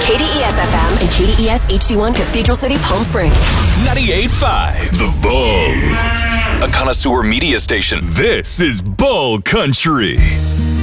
KDES FM and KDES HD1 Cathedral City, Palm Springs. 98.5 The Bull. A connoisseur media station. This is Bull Country.